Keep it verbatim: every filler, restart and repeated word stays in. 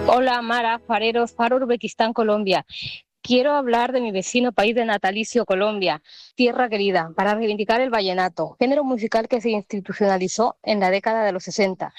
Hola Mara, Fareros, Faro, Uzbekistán, Colombia. Quiero hablar de mi vecino país de natalicio, Colombia, tierra querida, para reivindicar el vallenato, género musical que se institucionalizó en la década de los sesenta.